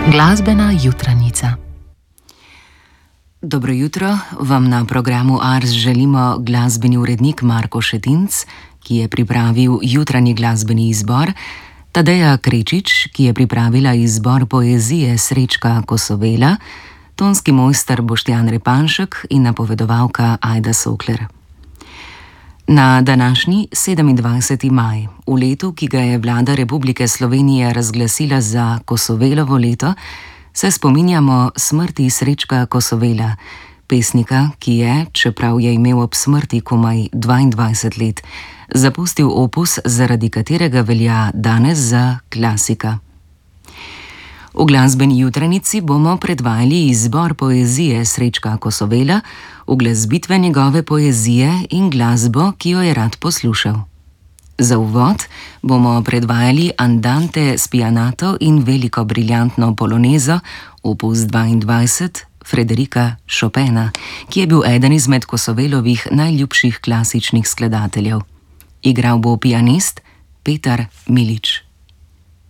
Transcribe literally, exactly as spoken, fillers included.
Glasbena jutranica. Dobro jutro, vam na programu Ars želimo glasbeni urednik Marko Šetinc, ki je pripravil jutranji glasbeni izbor, Tadeja Krečič, ki je pripravila izbor poezije Srečka Kosovela, tonski mojster Boštjan Repanšek in napovedovalka Ajda Sokler. Na današnji sedemindvajseti maj, v letu, ki ga je vlada Republike Slovenije razglasila za Kosovelovo leto, se spominjamo smrti Srečka Kosovela, pesnika, ki je, čeprav je imel ob smrti komaj dvaindvajset let, zapustil opus, zaradi katerega velja danes za klasika. V glasbeni jutranici bomo predvajali izbor poezije Srečka Kosovela, uglasbitve njegove poezije in glasbo, ki jo je rad poslušal. Za uvod bomo predvajali Andante spianato in veliko briljantno polonezo, opus dvaindvajset, Frederika Chopina, ki je bil eden izmed Kosovelovih najljubših klasičnih skladateljev. Igral bo pianist Petar Milič.